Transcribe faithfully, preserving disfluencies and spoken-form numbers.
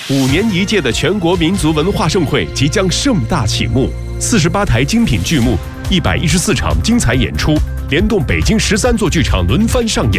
五年一届的全国民族文化盛会即将盛大启幕，四十八台精品剧目，一百一十四场精彩演出，联动北京十三座剧场轮番上演，